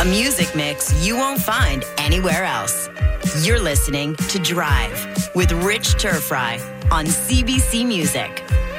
music mix you won't find anywhere else. You're listening to Drive with Rich Turfry on CBC Music.